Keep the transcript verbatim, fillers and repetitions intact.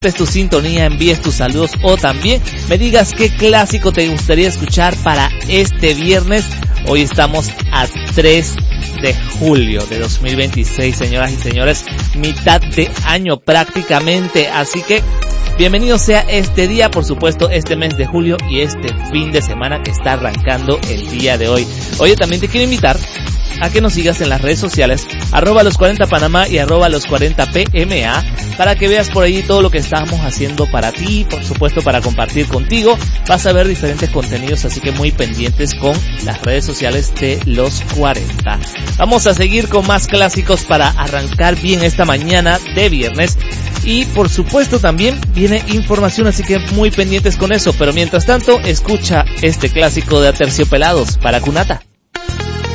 tu sintonía, envíes tus saludos o también me digas qué clásico te gustaría escuchar para este viernes. Hoy estamos a tres de julio de dos mil veintiséis, señoras y señores, mitad de año prácticamente, así que bienvenido sea este día, por supuesto este mes de julio y este fin de semana que está arrancando el día de hoy. Oye, también te quiero invitar a que nos sigas en las redes sociales, arroba los cuarenta Panamá y arroba los cuarenta P M A, para que veas por ahí todo lo que estamos haciendo para ti, por supuesto para compartir contigo. Vas a ver diferentes contenidos, así que muy pendientes con las redes sociales de los cuarenta. Vamos a seguir con más clásicos para arrancar bien esta mañana de viernes. Y por supuesto también viene información, así que muy pendientes con eso. Pero mientras tanto, escucha este clásico de Aterciopelados para Cunata.